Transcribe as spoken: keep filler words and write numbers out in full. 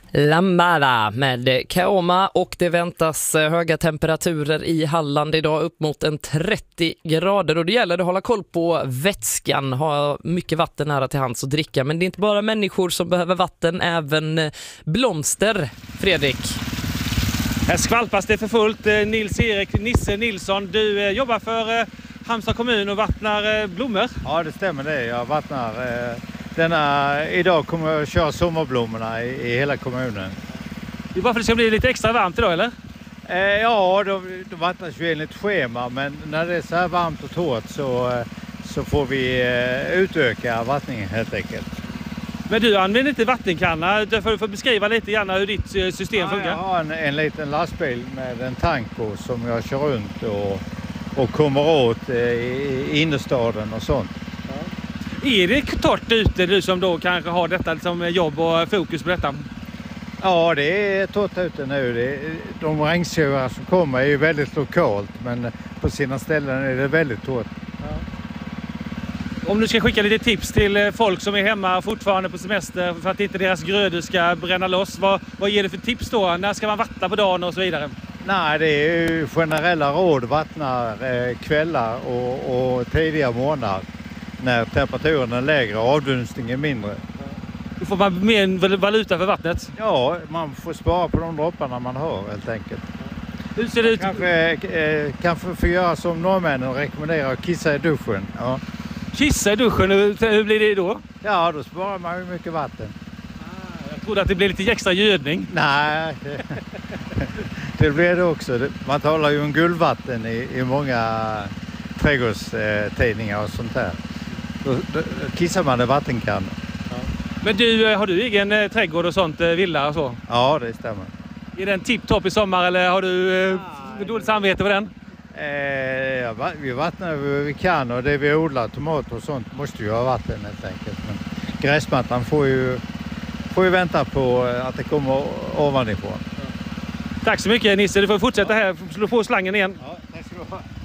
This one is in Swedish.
Lambada med Kaoma, och det väntas höga temperaturer i Halland idag, upp mot en trettio grader, och det gäller att hålla koll på vätskan, ha mycket vatten nära till hands att dricka. Men det är inte bara människor som behöver vatten, även blomster. Fredrik. Här skvalpas det för fullt. Nils-Erik Nisse Nilsson, du jobbar för Halmstad kommun och vattnar blommor. Ja, det stämmer det. Jag vattnar denna, idag kommer jag köra sommarblommorna i, i hela kommunen. Det är bara för att det ska bli lite extra varmt idag, eller? Eh, ja, de, de vattnas ju enligt schema, men när det är så här varmt och torrt så, så får vi eh, utöka vattningen helt enkelt. Men du använder inte vattenkanna, du får, får beskriva lite grann hur ditt system ja, funkar. Jag har en, en liten lastbil med en tank på som jag kör runt och, och kommer åt eh, i innerstaden och sånt. Är det torrt ute, du som då kanske har detta som jobb och fokus på detta? Ja, det är torrt ute nu. Det är, de regnsköar som kommer är ju väldigt lokalt, men på sina ställen är det väldigt torrt. Ja. Om du ska skicka lite tips till folk som är hemma fortfarande på semester för att inte deras grödor ska bränna loss, vad, vad ger du för tips då? När ska man vattna på dagen och så vidare? Nej, det är ju generella råd. Vattna eh, kvällar och, och tidiga morgnar när temperaturen är lägre och avdunstningen mindre. Då får man mer valuta för vattnet? Ja, man får spara på de dropparna man har helt enkelt. Hur ser det ut? Kanske, eh, kanske får göra som norrmännen och rekommendera att kissa i duschen. Ja. Kissa i duschen, hur blir det då? Ja, då sparar man ju mycket vatten. Ah, jag trodde att det blir lite extra gödning. Nej, det, det blir det också. Man talar ju om guldvatten i, i många trädgårdstidningar och sånt där. Då, då kissar man i vattenkan. Ja. Men du, har du egen eh, trädgård och sånt, eh, villa och så? Ja, det stämmer. Är den tipptopp i sommar eller har du eh, dåligt samvete med den? Eh, ja, vi vattnar vad vi kan, och det vi odlar, tomater och sånt, måste ju ha vatten helt enkelt. Men gräsmattan får ju, får ju vänta på att det kommer ovanifrån. Tack så mycket Nisse, du får fortsätta här, slå på slangen igen. Ja, tack ska du ha.